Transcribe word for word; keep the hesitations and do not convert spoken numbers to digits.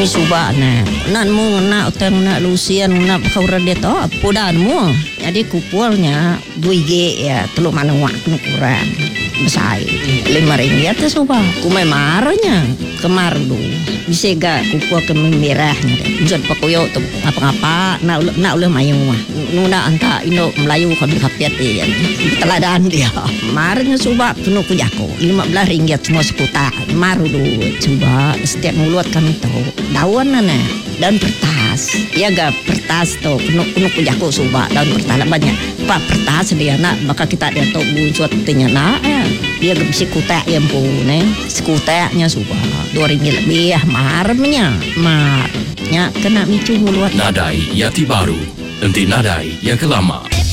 mi suba na nan mo na utang na lusian na kau rade to pudan mo jadi kupulnya dua G ya teluk mana waktu kurang besar lima ringgit tu suba kumai marnya kemar du bisa gak kupul ke merahnya deh jod pakoyo tu apa-apa nak nak oleh mayu mah nuna anta Indo Melayu kan kapiat ya teladan dia marnya suba penuh ku jako lima belas ringgit semua sekuta maru du coba setiap mulut kami tahu daun nana daun pertas ya gak pertas tu penuh penuh ku jako suba daun pertas banyak pak pertas dia nak maka kita dia tahu buat tanya nak dia gak bisa kutak yang pun sekutaknya suba dua ringgit lebih marnya marnya kena micu mulut Nadai Yati Baru, nanti nadai yang kelama.